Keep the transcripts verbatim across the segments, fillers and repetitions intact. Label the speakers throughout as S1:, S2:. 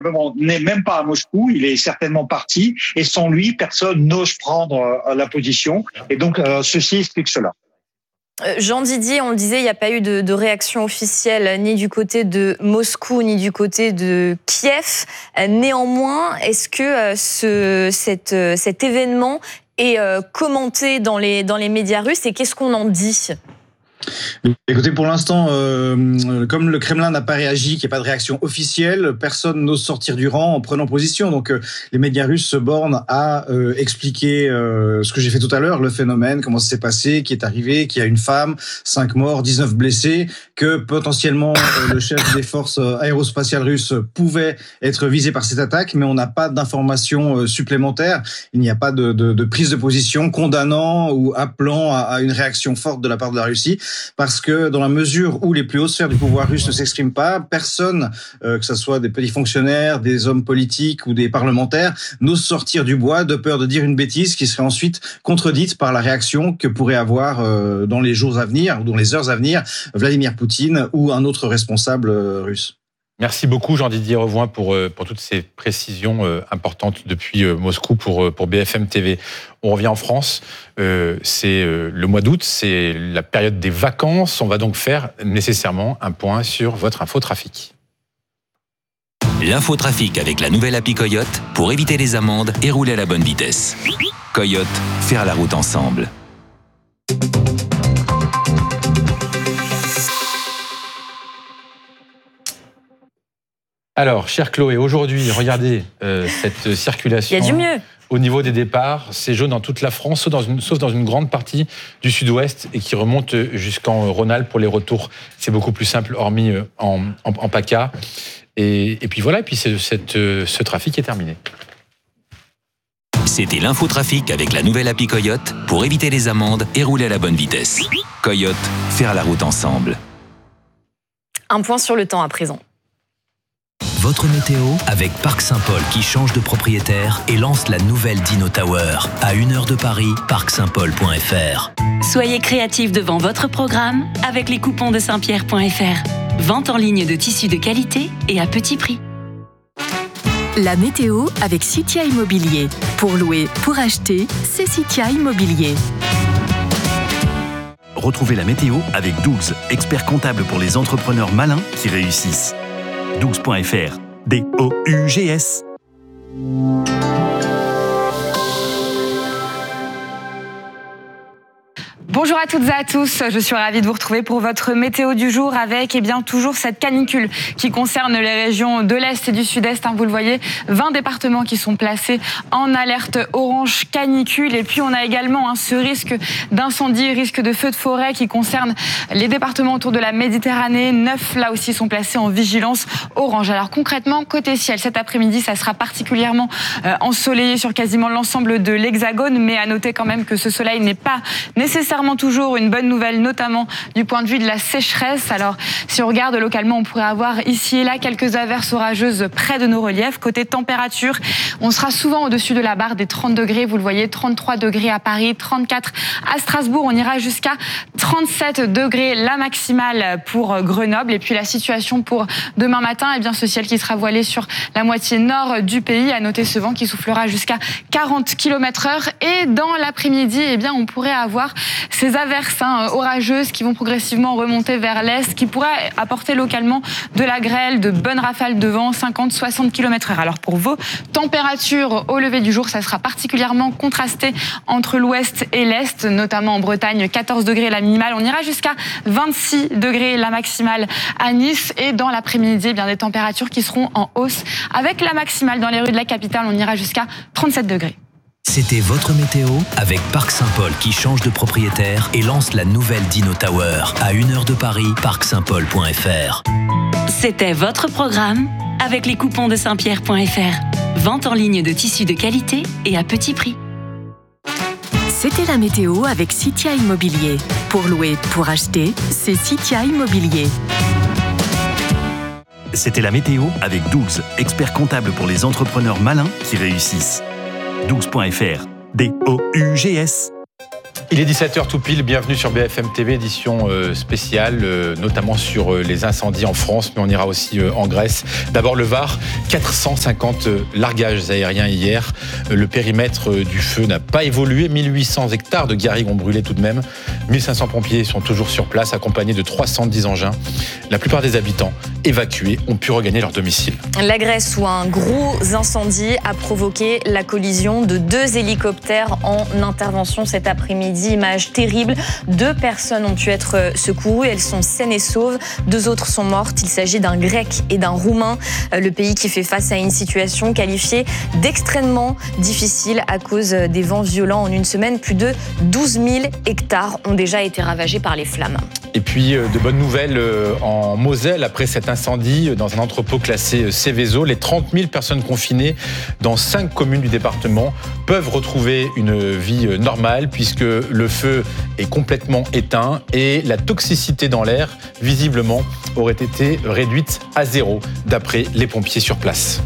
S1: n'est même pas à Moscou, il est certainement parti, et sans lui, personne n'ose prendre la position, et donc euh, ceci explique cela.
S2: Jean Didier, on le disait, il n'y a pas eu de, de réaction officielle ni du côté de Moscou ni du côté de Kiev. Néanmoins, est-ce que ce, cette, cet événement est commenté dans les, dans les médias russes et qu'est-ce qu'on en dit ?
S3: Écoutez, pour l'instant, euh, comme le Kremlin n'a pas réagi, qu'il n'y a pas de réaction officielle, personne n'ose sortir du rang en prenant position. Donc, euh, les médias russes se bornent à euh, expliquer euh, ce que j'ai fait tout à l'heure, le phénomène, comment ça s'est passé, qui est arrivé, qu'il y a une femme, cinq morts, dix-neuf blessés, que potentiellement euh, le chef des forces aérospatiales russes pouvait être visé par cette attaque, mais on n'a pas d'informations euh, supplémentaires. Il n'y a pas de, de, de prise de position condamnant ou appelant à, à une réaction forte de la part de la Russie. Parce que dans la mesure où les plus hautes sphères du pouvoir russe ne s'expriment pas, personne, euh, que ce soit des petits fonctionnaires, des hommes politiques ou des parlementaires, n'ose sortir du bois de peur de dire une bêtise qui serait ensuite contredite par la réaction que pourrait avoir euh, dans les jours à venir ou dans les heures à venir Vladimir Poutine ou un autre responsable euh, russe.
S4: Merci beaucoup Jean-Didier Revoin pour, pour toutes ces précisions importantes depuis Moscou pour, pour B F M T V. On revient en France, euh, c'est le mois d'août, c'est la période des vacances. On va donc faire nécessairement un point sur votre infotrafic.
S5: L'infotrafic avec la nouvelle appli Coyote pour éviter les amendes et rouler à la bonne vitesse. Coyote, faire la route ensemble.
S4: Alors, chère Chloé, aujourd'hui, regardez euh, cette circulation.
S2: Il y a du mieux.
S4: Au niveau des départs, c'est jaune dans toute la France, sauf dans une, sauf dans une grande partie du sud-ouest et qui remonte jusqu'en Rhône-Alpes pour les retours. C'est beaucoup plus simple, hormis en, en, en PACA. Et, et puis voilà, et puis c'est, cette, ce trafic est terminé.
S5: C'était l'infotrafic avec la nouvelle appli Coyote pour éviter les amendes et rouler à la bonne vitesse. Coyote, faire la route ensemble.
S2: Un point sur le temps à présent.
S6: Votre météo avec Parc Saint-Paul qui change de propriétaire et lance la nouvelle Dino Tower. À une heure de Paris, parc saint paul point f r.
S7: Soyez créatifs devant votre programme avec les coupons de saint pierre point f r. Vente en ligne de tissus de qualité et à petit prix.
S8: La météo avec Citia Immobilier. Pour louer, pour acheter, c'est Citia Immobilier.
S9: Retrouvez la météo avec Dougs, expert comptable pour les entrepreneurs malins qui réussissent. dougs point f r. D O U G S.
S10: Bonjour à toutes et à tous, je suis ravie de vous retrouver pour votre météo du jour avec eh bien, toujours cette canicule qui concerne les régions de l'Est et du Sud-Est. Hein, vous le voyez, vingt départements qui sont placés en alerte orange canicule. Et puis on a également hein, ce risque d'incendie, risque de feu de forêt qui concerne les départements autour de la Méditerranée. Neuf là aussi sont placés en vigilance orange. Alors concrètement, côté ciel, cet après-midi, ça sera particulièrement euh, ensoleillé sur quasiment l'ensemble de l'Hexagone. Mais à noter quand même que ce soleil n'est pas nécessairement toujours une bonne nouvelle, notamment du point de vue de la sécheresse. Alors, si on regarde localement, on pourrait avoir ici et là quelques averses orageuses près de nos reliefs. Côté température, on sera souvent au-dessus de la barre des trente degrés. Vous le voyez, trente-trois degrés à Paris, trente-quatre à Strasbourg. On ira jusqu'à trente-sept degrés la maximale pour Grenoble. Et puis la situation pour demain matin, eh bien, ce ciel qui sera voilé sur la moitié nord du pays. À noter ce vent qui soufflera jusqu'à quarante kilomètres heure. Et dans l'après-midi, eh bien, on pourrait avoir ces averses hein, orageuses qui vont progressivement remonter vers l'est, qui pourraient apporter localement de la grêle, de bonnes rafales de vent, cinquante à soixante kilomètres heure. Alors pour vos températures au lever du jour, ça sera particulièrement contrasté entre l'ouest et l'est, notamment en Bretagne, quatorze degrés la minimale. On ira jusqu'à vingt-six degrés la maximale à Nice. Et dans l'après-midi, eh bien des températures qui seront en hausse. Avec la maximale dans les rues de la capitale, on ira jusqu'à trente-sept degrés.
S6: C'était votre météo avec Parc Saint-Paul qui change de propriétaire et lance la nouvelle Dino Tower. À une heure de Paris, parc saint paul point f r.
S7: C'était votre programme avec les coupons de saint pierre point f r. Vente en ligne de tissus de qualité et à petit prix.
S8: C'était la météo avec Citia Immobilier. Pour louer, pour acheter, c'est Citia Immobilier.
S9: C'était la météo avec Dougs, expert comptable pour les entrepreneurs malins qui réussissent. dougs point f r. D O U G S.
S4: Il est dix-sept heures tout pile, bienvenue sur B F M T V, édition euh, spéciale, euh, notamment sur euh, les incendies en France, mais on ira aussi euh, en Grèce. D'abord le Var, quatre cent cinquante euh, largages aériens hier. Euh, le périmètre euh, du feu n'a pas évolué, mille huit cents hectares de garrigues ont brûlé tout de même. mille cinq cents pompiers sont toujours sur place, accompagnés de trois cent dix engins. La plupart des habitants évacués ont pu regagner leur domicile.
S2: La Grèce, où un gros incendie a provoqué la collision de deux hélicoptères en intervention cet après-midi. Image terrible. Deux personnes ont pu être secourues. Elles sont saines et sauves. Deux autres sont mortes. Il s'agit d'un Grec et d'un Roumain. Le pays qui fait face à une situation qualifiée d'extrêmement difficile à cause des vents violents. En une semaine, plus de douze mille hectares ont déjà été ravagés par les flammes.
S4: Et puis, de bonnes nouvelles en Moselle, après cet incendie dans un entrepôt classé Céveso. Les trente mille personnes confinées dans cinq communes du département peuvent retrouver une vie normale puisque le feu est complètement éteint et la toxicité dans l'air, visiblement, aurait été réduite à zéro, d'après les pompiers sur place.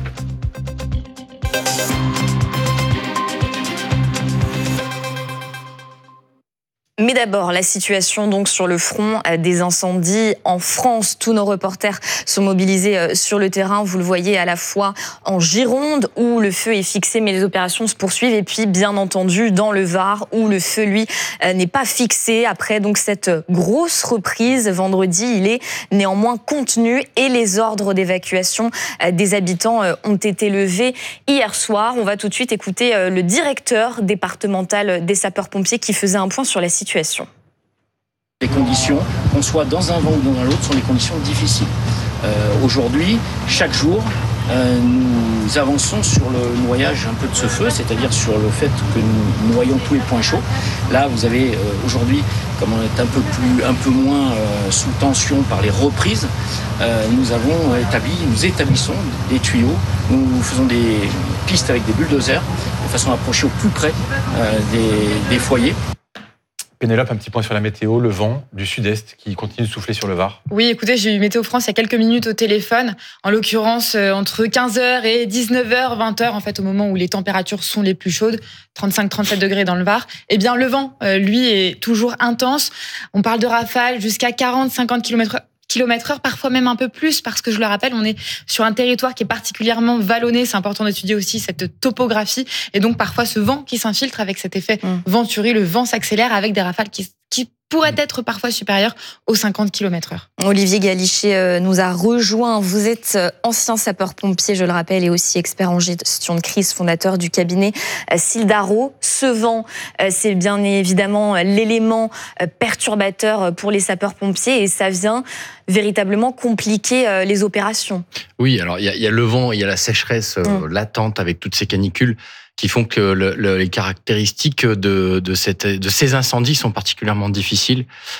S2: Mais d'abord, la situation donc sur le front des incendies en France. Tous nos reporters sont mobilisés sur le terrain. Vous le voyez à la fois en Gironde où le feu est fixé mais les opérations se poursuivent. Et puis bien entendu dans le Var où le feu lui n'est pas fixé. Après donc cette grosse reprise vendredi, il est néanmoins contenu et les ordres d'évacuation des habitants ont été levés hier soir. On va tout de suite écouter le directeur départemental des sapeurs-pompiers qui faisait un point sur la situation. Situation.
S11: Les conditions, qu'on soit dans un vent ou dans l'autre, sont des conditions difficiles. Euh, aujourd'hui, chaque jour, euh, nous avançons sur le noyage un peu de ce feu, c'est-à-dire sur le fait que nous noyons tous les points chauds. Là, vous avez euh, aujourd'hui, comme on est un peu plus, un peu moins euh, sous tension par les reprises, euh, nous avons établi, nous établissons des tuyaux, nous faisons des pistes avec des bulldozers de façon à approcher au plus près euh, des, des foyers.
S4: Pénélope, un petit point sur la météo, le vent du sud-est qui continue de souffler sur le Var.
S10: Oui, écoutez, j'ai eu Météo France il y a quelques minutes au téléphone, en l'occurrence euh, entre quinze heures et dix-neuf heures, vingt heures, en fait, au moment où les températures sont les plus chaudes, trente-cinq à trente-sept degrés dans le Var. Eh bien, le vent, euh, lui, est toujours intense. On parle de rafales jusqu'à quarante à cinquante kilomètres heure, parfois même un peu plus, parce que je le rappelle, on est sur un territoire qui est particulièrement vallonné. C'est important d'étudier aussi cette topographie. Et donc, parfois, ce vent qui s'infiltre avec cet effet mmh. venturi, le vent s'accélère avec des rafales qui, qui pourraient être parfois supérieures aux cinquante kilomètres heure.
S2: Olivier Galichet nous a rejoint. Vous êtes ancien sapeur-pompier, je le rappelle, et aussi expert en gestion de crise, fondateur du cabinet Sildaro. Ce vent, c'est bien évidemment l'élément perturbateur pour les sapeurs-pompiers et ça vient véritablement compliquer les opérations.
S12: Oui, alors il y, y a le vent, il y a la sécheresse mmh. latente avec toutes ces canicules qui font que le, le, les caractéristiques de, de, cette, de ces incendies sont particulièrement difficiles.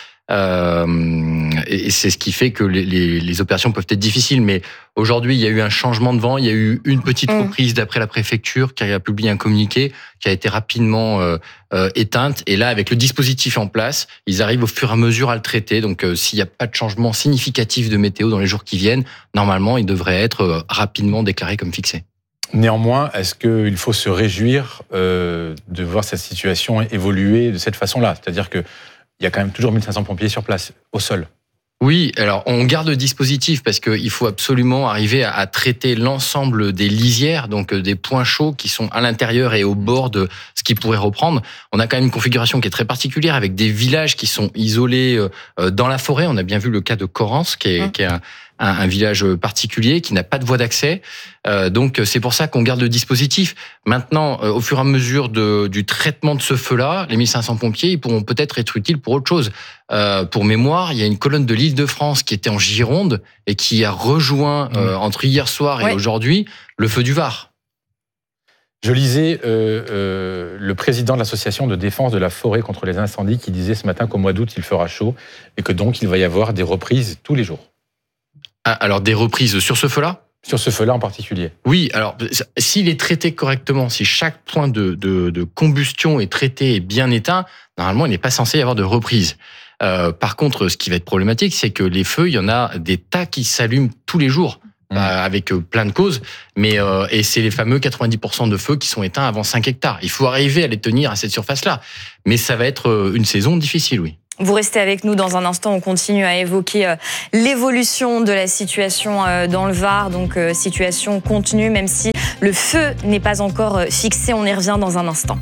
S12: Euh, et c'est ce qui fait que les, les, les opérations peuvent être difficiles. Mais aujourd'hui, il y a eu un changement de vent. Il y a eu une petite mmh. reprise d'après la préfecture qui a publié un communiqué qui a été rapidement euh, euh, éteinte. Et là, avec le dispositif en place, ils arrivent au fur et à mesure à le traiter. Donc, euh, s'il n'y a pas de changement significatif de météo dans les jours qui viennent, normalement, il devrait être euh, rapidement déclaré comme fixé.
S4: Néanmoins, est-ce qu'il faut se réjouir euh, de voir cette situation évoluer de cette façon-là ? C'est-à-dire qu'il y a quand même toujours mille cinq cents pompiers sur place, au sol.
S12: Oui, alors on garde le dispositif parce qu'il faut absolument arriver à, à traiter l'ensemble des lisières, donc des points chauds qui sont à l'intérieur et au bord de ce qui pourrait reprendre. On a quand même une configuration qui est très particulière avec des villages qui sont isolés euh, dans la forêt. On a bien vu le cas de Corrence, qui est, mmh. qui est un, un, un village particulier qui n'a pas de voie d'accès. Euh, donc c'est pour ça qu'on garde le dispositif. Maintenant, euh, au fur et à mesure de, du traitement de ce feu-là, les mille cinq cents pompiers, ils pourront peut-être être utiles pour autre chose. Euh, pour mémoire, il y a une colonne de l'Île-de-France qui était en Gironde et qui a rejoint euh, entre hier soir et ouais. aujourd'hui le feu du Var.
S4: Je lisais euh, euh, le président de l'association de défense de la forêt contre les incendies qui disait ce matin qu'au mois d'août il fera chaud et que donc il va y avoir des reprises tous les jours.
S12: Ah, alors des reprises sur ce feu-là ?
S4: Sur ce feu-là en particulier.
S12: Oui, alors s'il est traité correctement, si chaque point de, de, de combustion est traité et bien éteint, normalement il n'est pas censé y avoir de reprise. Euh, par contre, ce qui va être problématique, c'est que les feux, il y en a des tas qui s'allument tous les jours. mmh. avec plein de causes. Mais euh, et c'est les fameux quatre-vingt-dix pour cent de feux qui sont éteints avant cinq hectares. Il faut arriver à les tenir à cette surface-là. Mais ça va être une saison difficile, oui.
S2: Vous restez avec nous dans un instant, on continue à évoquer euh, l'évolution de la situation euh, dans le Var, donc euh, situation contenue, même si le feu n'est pas encore euh, fixé, on y revient dans un instant.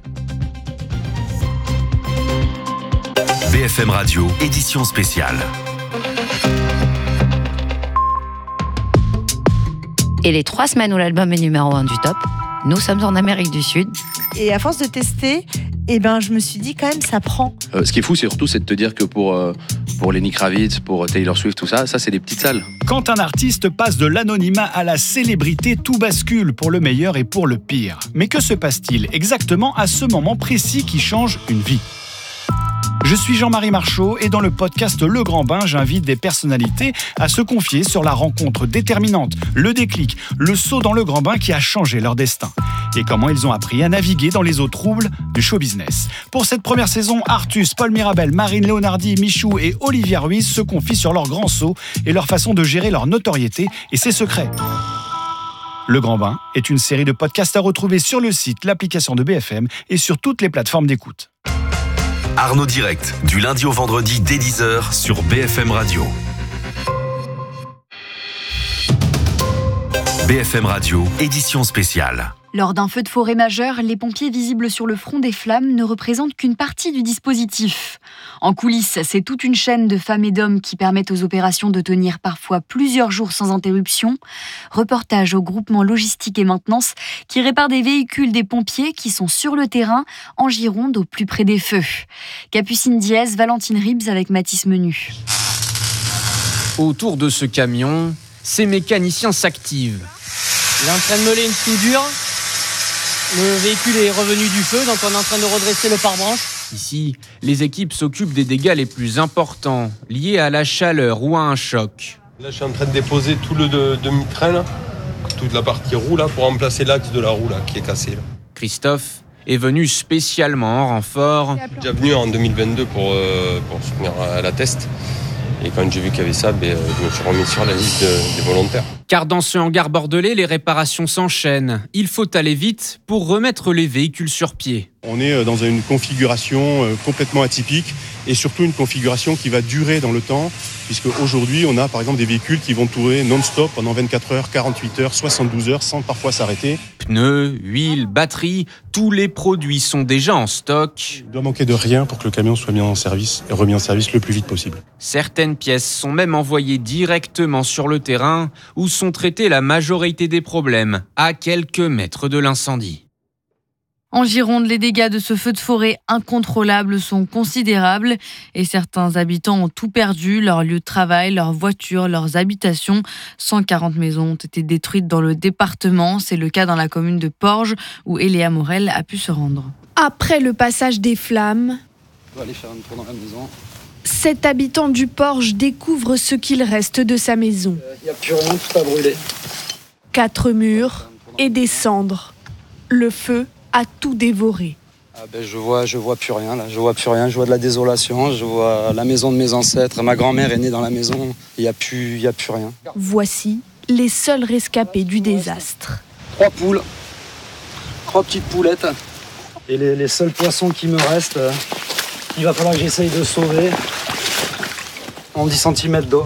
S6: B F M Radio, édition spéciale.
S13: Et les trois semaines où l'album est numéro un du top, nous sommes en Amérique du Sud.
S14: Et à force de tester, eh ben, je me suis dit quand même, ça prend.
S15: Euh, ce qui est fou, c'est surtout c'est de te dire que pour, euh, pour Lenny Kravitz, pour Taylor Swift, tout ça, ça c'est des petites salles.
S16: Quand un artiste passe de l'anonymat à la célébrité, tout bascule pour le meilleur et pour le pire. Mais que se passe-t-il exactement à ce moment précis qui change une vie ? Je suis Jean-Marie Marchaud et dans le podcast Le Grand Bain, j'invite des personnalités à se confier sur la rencontre déterminante, le déclic, le saut dans le grand bain qui a changé leur destin. Et comment ils ont appris à naviguer dans les eaux troubles du show business. Pour cette première saison, Artus, Paul Mirabel, Marine Leonardi, Michou et Olivia Ruiz se confient sur leur grand saut et leur façon de gérer leur notoriété et ses secrets. Le Grand Bain est une série de podcasts à retrouver sur le site, l'application de B F M et sur toutes les plateformes d'écoute.
S6: Arnaud Direct, du lundi au vendredi dès dix heures sur B F M Radio. B F M Radio, édition spéciale.
S17: Lors d'un feu de forêt majeur, les pompiers visibles sur le front des flammes ne représentent qu'une partie du dispositif. En coulisses, c'est toute une chaîne de femmes et d'hommes qui permettent aux opérations de tenir parfois plusieurs jours sans interruption. Reportage au groupement logistique et maintenance qui répare des véhicules des pompiers qui sont sur le terrain en Gironde au plus près des feux. Capucine Diaz, Valentine Ribs avec Mathis Menu.
S18: Autour de ce camion, ces mécaniciens s'activent.
S19: Il est en train de meuler une soudure. Le véhicule est revenu du feu, donc on est en train de redresser le pare-branche.
S18: Ici, les équipes s'occupent des dégâts les plus importants, liés à la chaleur ou à un choc.
S20: Là, je suis en train de déposer tout le de, demi-train, là, toute la partie roue, là, pour remplacer l'axe de la roue là, qui est cassé. Là.
S18: Christophe est venu spécialement en renfort.
S20: Je suis déjà venu en deux mille vingt-deux pour, euh, pour soutenir la test. Et quand j'ai vu qu'il y avait ça, ben, je me suis remis sur la liste de, des volontaires.
S18: Car dans ce hangar bordelais, les réparations s'enchaînent. Il faut aller vite pour remettre les véhicules sur pied.
S21: On est dans une configuration complètement atypique et surtout une configuration qui va durer dans le temps, puisque aujourd'hui on a par exemple des véhicules qui vont tourner non-stop pendant vingt-quatre heures, quarante-huit heures, soixante-douze heures sans parfois s'arrêter.
S18: Pneus, huile, batterie, tous les produits sont déjà en stock.
S21: Il doit manquer de rien pour que le camion soit mis en service et remis en service le plus vite possible.
S18: Certaines pièces sont même envoyées directement sur le terrain où sont traités la majorité des problèmes, à quelques mètres de l'incendie.
S17: En Gironde, les dégâts de ce feu de forêt incontrôlable sont considérables et certains habitants ont tout perdu, leur lieu de travail, leurs voitures, leurs habitations. cent quarante maisons ont été détruites dans le département. C'est le cas dans la commune de Porges où Eléa Morel a pu se rendre.
S22: Après le passage des flammes,
S23: on va aller faire un tour dans la maison.
S22: Cet habitant du Porges découvre ce qu'il reste de sa maison.
S23: Il n'y a plus rien, tout a brûlé.
S22: Quatre murs et des cendres. Le feu a tout dévoré.
S23: Ah ben je vois, je vois plus rien là. Je vois plus rien. Je vois de la désolation. Je vois la maison de mes ancêtres. Ma grand-mère est née dans la maison. Il y a plus, il y a plus rien.
S22: Voici les seuls rescapés du désastre.
S23: Trois poules, trois petites poulettes. Et les, les seuls poissons qui me restent, euh, il va falloir que j'essaye de sauver en dix centimètres d'eau.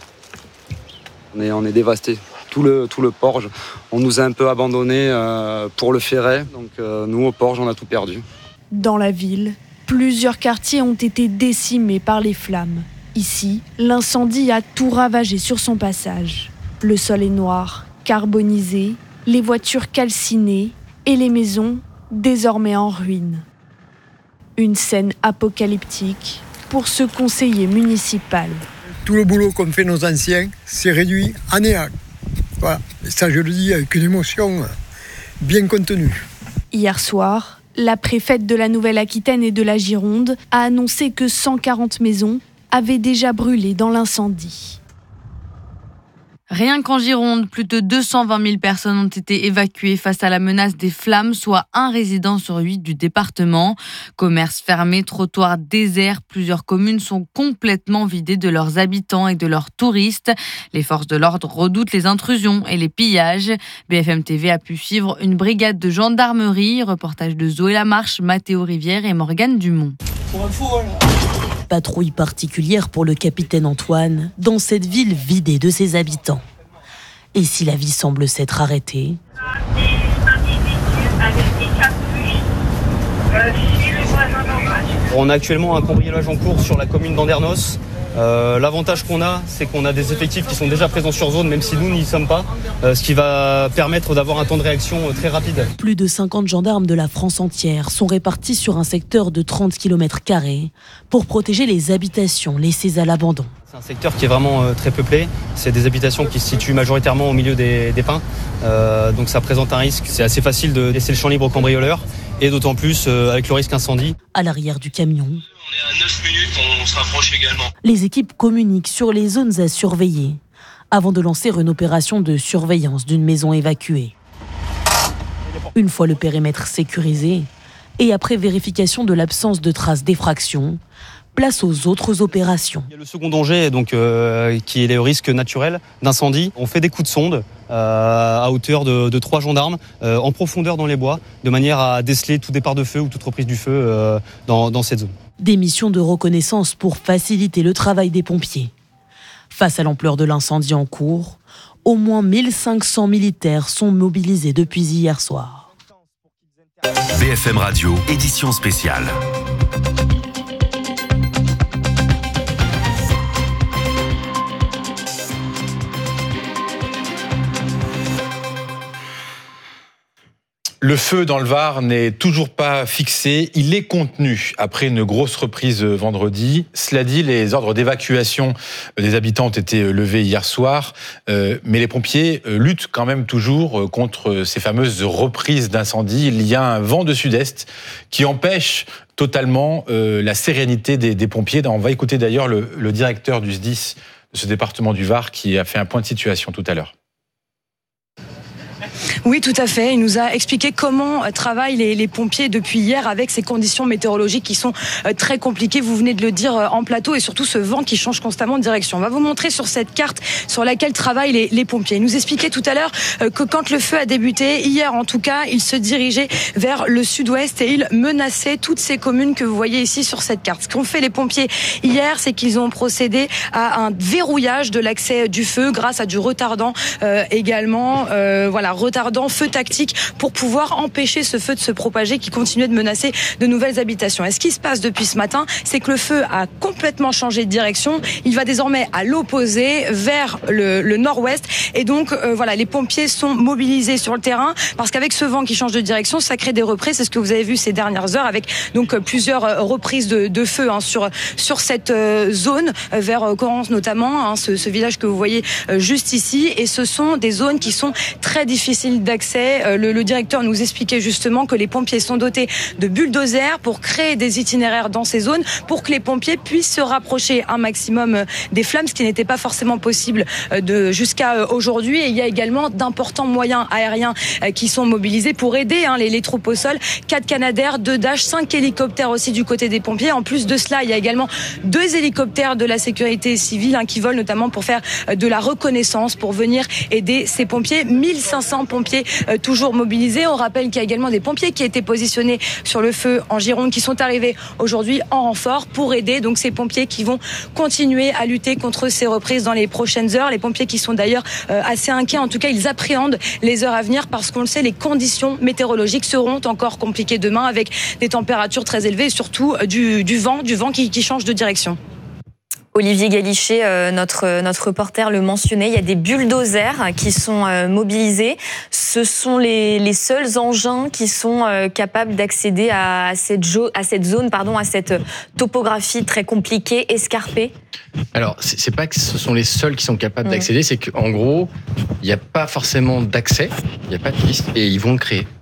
S23: On est, on est dévastés. Tout le, tout le Porge, on nous a un peu abandonnés euh, pour le ferret. Donc euh, nous, au Porge, on a tout perdu.
S22: Dans la ville, plusieurs quartiers ont été décimés par les flammes. Ici, l'incendie a tout ravagé sur son passage. Le sol est noir, carbonisé, les voitures calcinées et les maisons désormais en ruine. Une scène apocalyptique pour ce conseiller municipal.
S24: Tout le boulot qu'ont fait nos anciens s'est réduit à néant. Voilà, et ça je le dis avec une émotion bien contenue.
S22: Hier soir, la préfète de la Nouvelle-Aquitaine et de la Gironde a annoncé que cent quarante maisons avaient déjà brûlé dans l'incendie.
S17: Rien qu'en Gironde, plus de deux cent vingt mille personnes ont été évacuées face à la menace des flammes, soit un résident sur huit du département. Commerces fermés, trottoirs déserts, plusieurs communes sont complètement vidées de leurs habitants et de leurs touristes. Les forces de l'ordre redoutent les intrusions et les pillages. B F M T V a pu suivre une brigade de gendarmerie. Reportage de Zoé Lamarche, Mathéo Rivière et Morgane Dumont.
S1: Patrouille particulière pour le capitaine Antoine dans cette ville vidée de ses habitants. Et si la vie semble s'être arrêtée,
S3: on a actuellement un cambriolage en cours sur la commune d'Andernos. Euh, l'avantage qu'on a, c'est qu'on a des effectifs qui sont déjà présents sur zone, même si nous n'y sommes pas, euh, ce qui va permettre d'avoir un temps de réaction euh, très rapide.
S1: Plus de cinquante gendarmes de la France entière sont répartis sur un secteur de trente kilomètres carrés pour protéger les habitations laissées à l'abandon.
S3: C'est un secteur qui est vraiment euh, très peuplé. C'est des habitations qui se situent majoritairement au milieu des, des pins. Euh, donc ça présente un risque. C'est assez facile de laisser le champ libre aux cambrioleurs. Et d'autant plus euh, avec le risque incendie.
S1: À l'arrière du camion,
S3: on est à neuf minutes, on se rapproche également.
S1: Les équipes communiquent sur les zones à surveiller avant de lancer une opération de surveillance d'une maison évacuée. Une fois le périmètre sécurisé et après vérification de l'absence de traces d'effraction, place aux autres opérations.
S3: Il y a le second danger, donc, euh, qui est le risque naturel d'incendie. On fait des coups de sonde euh, à hauteur de, de trois gendarmes euh, en profondeur dans les bois, de manière à déceler tout départ de feu ou toute reprise du feu euh, dans, dans cette zone.
S1: Des missions de reconnaissance pour faciliter le travail des pompiers. Face à l'ampleur de l'incendie en cours, au moins mille cinq cents militaires sont mobilisés depuis hier soir.
S9: B F M Radio, édition spéciale.
S4: Le feu dans le Var n'est toujours pas fixé, il est contenu après une grosse reprise vendredi. Cela dit, les ordres d'évacuation des habitants ont été levés hier soir, mais les pompiers luttent quand même toujours contre ces fameuses reprises d'incendie. Il y a un vent de sud-est qui empêche totalement la sérénité des, des pompiers. On va écouter d'ailleurs le, le directeur du S D I S de ce département du Var qui a fait un point de situation tout à l'heure.
S5: Oui, tout à fait. Il nous a expliqué comment travaillent les, les pompiers depuis hier avec ces conditions météorologiques qui sont très compliquées. Vous venez de le dire en plateau et surtout ce vent qui change constamment de direction. On va vous montrer sur cette carte sur laquelle travaillent les, les pompiers. Il nous expliquait tout à l'heure que quand le feu a débuté, hier en tout cas, il se dirigeait vers le sud-ouest et il menaçait toutes ces communes que vous voyez ici sur cette carte. Ce qu'ont fait les pompiers hier, c'est qu'ils ont procédé à un verrouillage de l'accès du feu grâce à du retardant euh, également. Euh, voilà, retardant, feu tactique pour pouvoir empêcher ce feu de se propager qui continuait de menacer de nouvelles habitations. Et ce qui se passe depuis ce matin, c'est que le feu a complètement changé de direction. Il va désormais à l'opposé, vers le, le nord-ouest. Et donc, euh, voilà, les pompiers sont mobilisés sur le terrain parce qu'avec ce vent qui change de direction, ça crée des reprises. C'est ce que vous avez vu ces dernières heures avec donc plusieurs reprises de, de feu hein, sur sur cette euh, zone vers euh, Corrence notamment, hein, ce, ce village que vous voyez euh, juste ici. Et ce sont des zones qui sont très difficiles d'accès. Le, le directeur nous expliquait justement que les pompiers sont dotés de bulldozers pour créer des itinéraires dans ces zones pour que les pompiers puissent se rapprocher un maximum des flammes, ce qui n'était pas forcément possible de jusqu'à aujourd'hui. Et il y a également d'importants moyens aériens qui sont mobilisés pour aider hein, les, les troupes au sol. Quatre Canadair, deux Dash, cinq hélicoptères aussi du côté des pompiers. En plus de cela, il y a également deux hélicoptères de la sécurité civile hein, qui volent notamment pour faire de la reconnaissance, pour venir aider ces pompiers. mille cinq cents pompiers euh, toujours mobilisés. On rappelle qu'il y a également des pompiers qui étaient positionnés sur le feu en Gironde qui sont arrivés aujourd'hui en renfort pour aider donc ces pompiers qui vont continuer à lutter contre ces reprises dans les prochaines heures. Les pompiers qui sont d'ailleurs euh, assez inquiets. En tout cas, ils appréhendent les heures à venir parce qu'on le sait, les conditions météorologiques seront encore compliquées demain avec des températures très élevées et surtout euh, du, du vent, du vent qui, qui change de direction.
S2: Olivier Galichet, euh, notre, notre reporter le mentionnait, il y a des bulldozers qui sont euh, mobilisés. Ce sont les, les seuls engins qui sont euh, capables d'accéder à, à, cette, jo- à cette zone, pardon, à cette topographie très compliquée, escarpée.
S12: Alors, c'est, c'est pas que ce sont les seuls qui sont capables mmh. d'accéder, c'est qu'en gros, il n'y a pas forcément d'accès, il n'y a pas de piste, et ils vont le créer.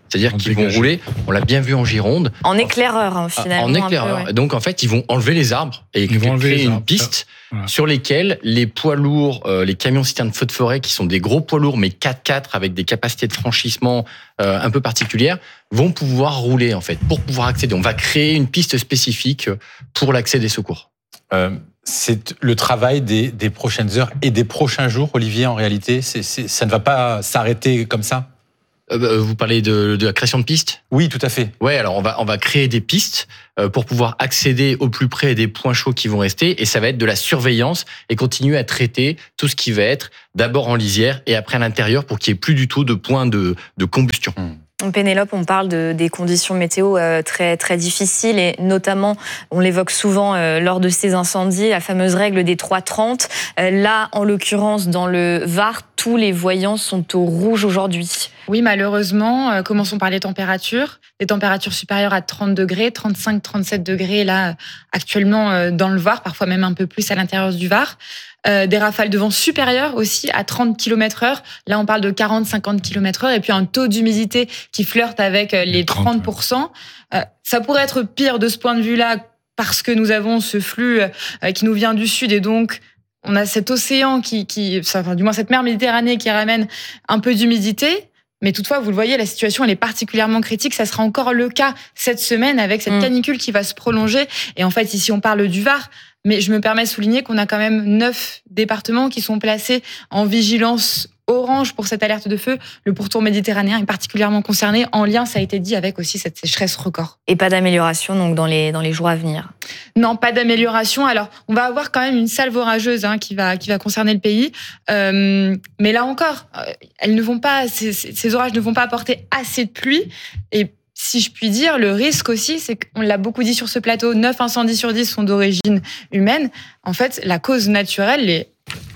S12: C'est-à-dire
S4: On
S12: qu'ils vont
S4: dégage.
S12: rouler, on l'a bien vu en Gironde.
S2: En éclaireur, hein, finalement.
S12: En éclaireur.
S2: un peu, ouais.
S12: Donc en fait, ils vont enlever les arbres et
S4: Ils vont enlever
S12: créer
S4: les
S12: une
S4: arbres.
S12: piste
S4: Voilà.
S12: sur lesquelles les poids lourds, euh, les camions citernes feux de forêt, qui sont des gros poids lourds, mais quatre quatre avec des capacités de franchissement euh, un peu particulières, vont pouvoir rouler en fait, pour pouvoir accéder. On va créer une piste spécifique pour l'accès des secours.
S4: Euh, c'est le travail des, des prochaines heures et des prochains jours, Olivier, en réalité. C'est, c'est, ça ne va pas s'arrêter comme ça.
S12: Euh, vous parlez de, de la création de pistes ?
S4: Oui, tout à fait.
S12: Ouais, alors on va on va créer des pistes euh, pour pouvoir accéder au plus près des points chauds qui vont rester, et ça va être de la surveillance et continuer à traiter tout ce qui va être d'abord en lisière et après à l'intérieur pour qu'il n'y ait plus du tout de points de, de combustion.
S4: Mmh.
S2: Pénélope, on parle de, des conditions météo euh, très, très difficiles et notamment, on l'évoque souvent euh, lors de ces incendies, la fameuse règle des trois trente. Euh, là, en l'occurrence, dans le Var, tous les voyants sont au rouge aujourd'hui.
S7: Oui, malheureusement, euh, commençons par les températures. Des températures supérieures à trente degrés, trente-cinq, trente-sept degrés là, euh, actuellement euh, dans le Var, parfois même un peu plus à l'intérieur du Var. Euh, des rafales de vent supérieures aussi à trente kilomètres heure. Là, on parle de quarante à cinquante kilomètres heure. Et puis un taux d'humidité qui flirte avec euh, les trente pour cent. Euh, ça pourrait être pire de ce point de vue-là parce que nous avons ce flux euh, qui nous vient du sud et donc on a cet océan qui, qui enfin, du moins cette mer Méditerranée qui ramène un peu d'humidité. Mais toutefois, vous le voyez, la situation elle est particulièrement critique. Ça sera encore le cas cette semaine avec cette mmh. canicule qui va se prolonger. Et en fait, ici, on parle du Var. Mais je me permets de souligner qu'on a quand même neuf départements qui sont placés en vigilance orange pour cette alerte de feu. Le pourtour méditerranéen est particulièrement concerné, en lien, ça a été dit, avec aussi cette sécheresse record.
S2: Et pas d'amélioration donc dans les, dans les jours à venir?
S7: Non, pas d'amélioration. Alors, on va avoir quand même une salve orageuse hein, qui, va, qui va concerner le pays. Euh, mais là encore, elles ne vont pas, ces, ces orages ne vont pas apporter assez de pluie. Et si je puis dire, le risque aussi, c'est qu'on l'a beaucoup dit sur ce plateau, neuf incendies sur dix sont d'origine humaine. En fait, la cause naturelle, les,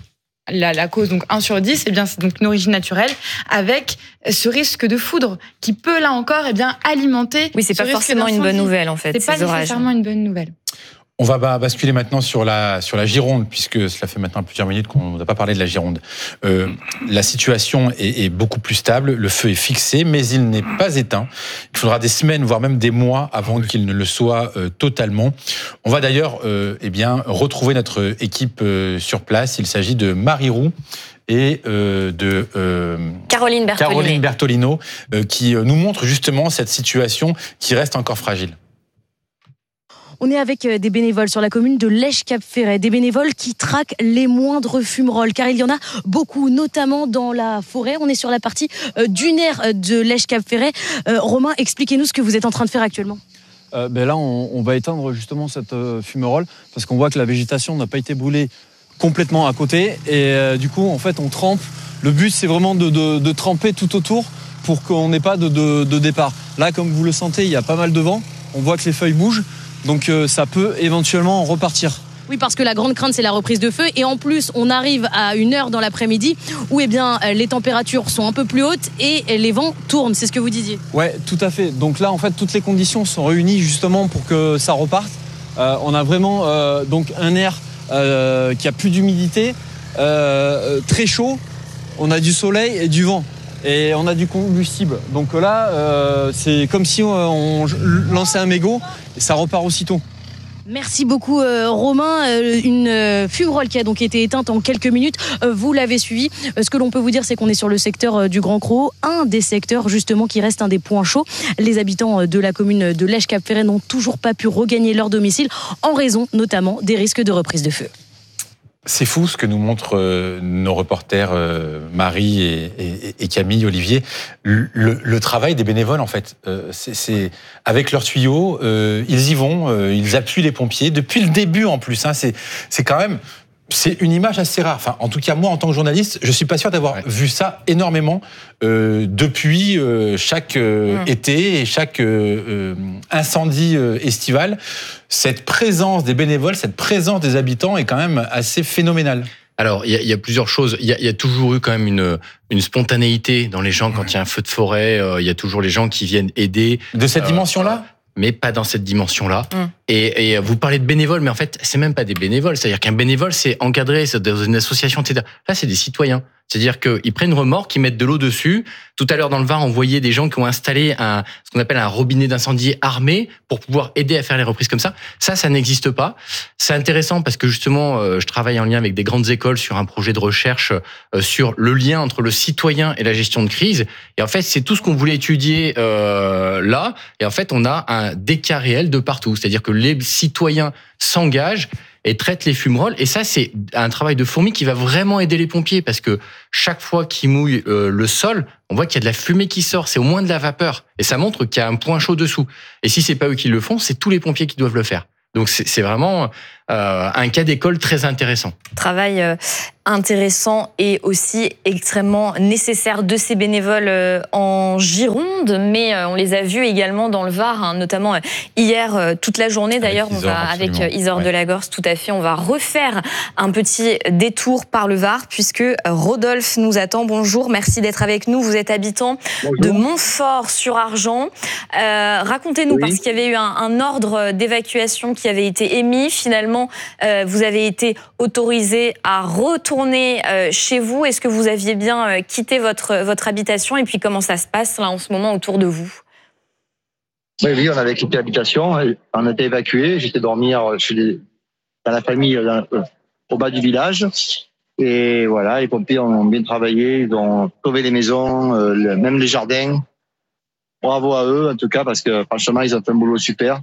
S7: la, la cause donc un sur dix, eh bien, c'est donc une origine naturelle, avec ce risque de foudre qui peut, là encore, eh bien, alimenter.
S2: Oui, c'est pas forcément une bonne nouvelle, en fait.
S7: C'est pas nécessairement une bonne nouvelle.
S4: On va basculer maintenant sur la, sur la Gironde, puisque cela fait maintenant plusieurs minutes qu'on n'a pas parlé de la Gironde. Euh, la situation est, est beaucoup plus stable, le feu est fixé, mais il n'est pas éteint. Il faudra des semaines, voire même des mois avant qu'il ne le soit euh, totalement. On va d'ailleurs euh, eh bien, retrouver notre équipe euh, sur place. Il s'agit de Marie Roux et euh, de euh,
S2: Caroline Bertolino,
S4: Caroline Bertolino euh, qui nous montre justement cette situation qui reste encore fragile.
S1: On est avec des bénévoles sur la commune de Lèche-Cap-Ferret, des bénévoles qui traquent les moindres fumerolles, car il y en a beaucoup, notamment dans la forêt. On est sur la partie dunaire de Lèche-Cap-Ferret. Euh, Romain, expliquez-nous ce que vous êtes en train de faire actuellement.
S8: Euh, ben là, on, on va éteindre justement cette euh, fumerolle, parce qu'on voit que la végétation n'a pas été brûlée complètement à côté, et euh, du coup, en fait, on trempe. Le but, c'est vraiment de, de, de tremper tout autour pour qu'on n'ait pas de, de, de départ. Là, comme vous le sentez, il y a pas mal de vent. On voit que les feuilles bougent. Donc euh, ça peut éventuellement repartir.
S1: Oui, parce que la grande crainte, c'est la reprise de feu. Et en plus, on arrive à une heure dans l'après-midi où eh bien, les températures sont un peu plus hautes et les vents tournent. C'est ce que vous disiez.
S8: Ouais, tout à fait. Donc là, en fait, toutes les conditions sont réunies justement pour que ça reparte. Euh, on a vraiment euh, donc un air euh, qui a plus d'humidité, euh, très chaud. On a du soleil et du vent. Et on a du combustible. Donc là, euh, c'est comme si on lançait un mégot et ça repart aussitôt.
S1: Merci beaucoup euh, Romain. Euh, une euh, fumerolle qui a donc été éteinte en quelques minutes. Euh, vous l'avez suivi. Euh, ce que l'on peut vous dire, c'est qu'on est sur le secteur euh, du Grand Crau, un des secteurs justement qui reste un des points chauds. Les habitants euh, de la commune de Lèche-Cap-Ferret n'ont toujours pas pu regagner leur domicile en raison notamment des risques de reprise de feu.
S4: C'est fou ce que nous montrent euh, nos reporters euh, Marie et, et, et Camille, Olivier. Le, le, le travail des bénévoles, en fait, euh, c'est, c'est avec leurs tuyaux, euh, ils y vont, euh, ils appuient les pompiers depuis le début en plus. Hein, c'est, c'est quand même. C'est une image assez rare. Enfin, en tout cas, moi, en tant que journaliste, je suis pas sûr d'avoir ouais. vu ça énormément euh, depuis euh, chaque euh, mmh. été et chaque euh, euh, incendie euh, estival. Cette présence des bénévoles, cette présence des habitants est quand même assez phénoménale.
S12: Alors, il y, y a plusieurs choses. Il y, y a toujours eu quand même une, une spontanéité dans les gens quand il y a un feu de forêt. Il euh, y a toujours les gens qui viennent aider.
S4: De cette
S12: euh,
S4: dimension-là ?
S12: Mais pas dans cette dimension-là. Mmh. Et, et vous parlez de bénévoles, mais en fait, c'est même pas des bénévoles. C'est-à-dire qu'un bénévole, c'est encadré, c'est dans une association, et cetera. Là, c'est des citoyens. C'est-à-dire qu'ils prennent une remorque, ils mettent de l'eau dessus. Tout à l'heure, dans le Var, on voyait des gens qui ont installé un, ce qu'on appelle un robinet d'incendie armé pour pouvoir aider à faire les reprises comme ça. Ça, ça n'existe pas. C'est intéressant parce que justement, je travaille en lien avec des grandes écoles sur un projet de recherche sur le lien entre le citoyen et la gestion de crise. Et en fait, c'est tout ce qu'on voulait étudier euh, là. Et en fait, on a un des cas réels de partout. C'est-à-dire que les citoyens s'engagent et traite les fumerolles. Et ça, c'est un travail de fourmi qui va vraiment aider les pompiers parce que chaque fois qu'ils mouillent euh, le sol, on voit qu'il y a de la fumée qui sort. C'est au moins de la vapeur. Et ça montre qu'il y a un point chaud dessous. Et si c'est pas eux qui le font, c'est tous les pompiers qui doivent le faire. Donc c'est, c'est vraiment euh, un cas d'école très intéressant.
S2: Travail euh, intéressant et aussi extrêmement nécessaire de ces bénévoles euh, en Gironde, mais euh, on les a vus également dans le Var, hein, notamment euh, hier euh, toute la journée. D'ailleurs, avec Isor, on va absolument. avec euh, Isor ouais. Delagorce, tout à fait, on va refaire un petit détour par le Var puisque Rodolphe nous attend. Bonjour, merci d'être avec nous. Vous êtes habitant Bonjour. de Montfort-sur-Argent. Euh, racontez-nous, oui. parce qu'il y avait eu un, un ordre d'évacuation qui avait été émis. Finalement, euh, vous avez été autorisé à retourner euh, chez vous. Est-ce que vous aviez bien euh, quitté votre, votre habitation? Et puis, comment ça se passe là en ce moment autour de vous?
S10: Oui, oui, on avait quitté l'habitation. On a été évacués. J'étais dormir chez les, dans la famille dans, euh, au bas du village. Et voilà, les pompiers ont bien travaillé. Ils ont sauvé les maisons, euh, le, même les jardins. Bravo à eux, en tout cas, parce que franchement, ils ont fait un boulot super.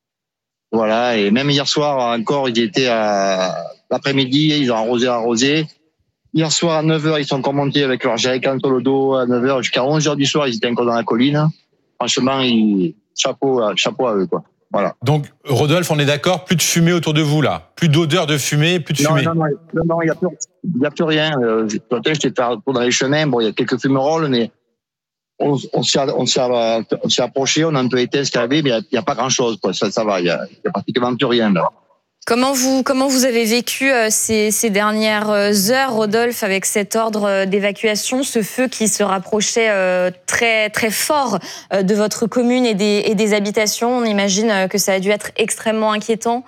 S10: Voilà, et même hier soir encore, ils étaient à l'après-midi, ils ont arrosé, arrosé. Hier soir à neuf heures, ils sont encore montés avec leur jerrycan sur le dos à neuf heures jusqu'à onze heures du soir, ils étaient encore dans la colline. Franchement, ils... chapeau, chapeau à eux, quoi. Voilà.
S4: Donc, Rodolphe, on est d'accord, plus de fumée autour de vous, là. Plus d'odeur de fumée, plus de
S10: non,
S4: fumée.
S10: Non, non, non, non, il n'y a plus, il y a plus rien. Euh, j'étais fait un tour dans les chemins, bon, il y a quelques fumerolles, mais on, on s'y a, on s'y a, on s'y a approché, on a un peu éteint ce qu'il y avait, mais il n'y a, a pas grand-chose, quoi. Ça, ça va, il n'y a, a pratiquement plus rien, là.
S2: Comment vous, comment vous avez vécu euh, ces, ces dernières heures, Rodolphe, avec cet ordre d'évacuation, ce feu qui se rapprochait euh, très, très fort euh, de votre commune et des, et des habitations? On imagine que ça a dû être extrêmement inquiétant.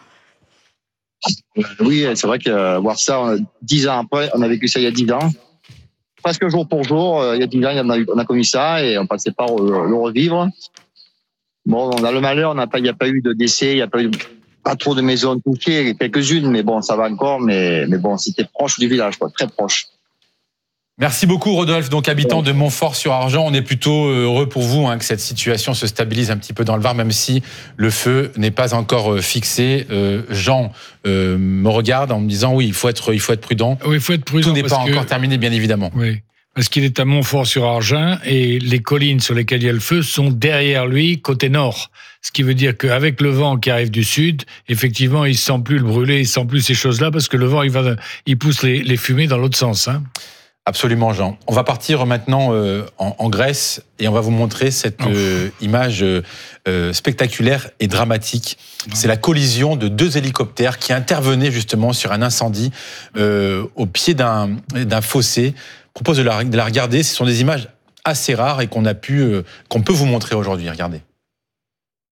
S10: Oui, c'est vrai que euh, voir ça, on a, dix ans après, on a vécu ça il y a dix ans. Presque jour pour jour, euh, il y a dix ans, on a, on a connu ça et on passait par le, le revivre. Bon, on a le malheur, on n'a pas, il n'y a pas eu de décès, il n'y a pas eu pas trop de maisons touchées, quelques-unes, mais bon, ça va encore, mais, mais bon, c'était proche du village, quoi, très proche.
S4: Merci beaucoup, Rodolphe. Donc, habitant de Montfort-sur-Argent, on est plutôt heureux pour vous hein, que cette situation se stabilise un petit peu dans le Var, même si le feu n'est pas encore fixé. Euh, Jean euh, me regarde en me disant oui, il faut être, il faut être prudent.
S11: Oui, il faut être prudent.
S4: Tout n'est pas
S11: que...
S4: encore terminé, bien évidemment.
S11: Oui. Parce qu'il est à Montfort-sur-Argent et les collines sur lesquelles il y a le feu sont derrière lui, côté nord. Ce qui veut dire qu'avec le vent qui arrive du sud, effectivement, il ne sent plus le brûler, il ne sent plus ces choses-là parce que le vent, il, va, il pousse les, les fumées dans l'autre sens. Hein.
S4: Absolument, Jean. On va partir maintenant euh, en, en Grèce et on va vous montrer cette euh, image euh, spectaculaire et dramatique. C'est la collision de deux hélicoptères qui intervenaient justement sur un incendie euh, au pied d'un, d'un fossé. Je propose de la, de la regarder. Ce sont des images assez rares et qu'on a pu, euh, qu'on peut vous montrer aujourd'hui. Regardez.